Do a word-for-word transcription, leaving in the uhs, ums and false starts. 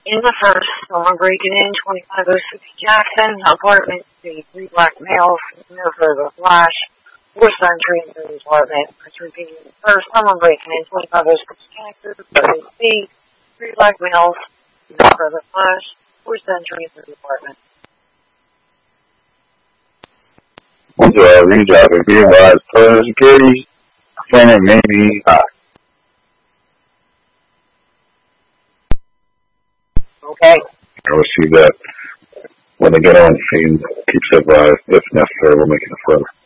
In the first, someone breaking in twenty-five oh six Jackson, apartment, the three black males, no further flash, forced entry into the apartment. Let's repeat. First, someone breaking in twenty-five oh six Jackson, apartment C, three black males, no further flash, forced entry into the apartment. One job, read job, and be advised, further security, center may be high. Okay. I will see that when they get on the scene, keeps advised. If necessary, we'll make it further.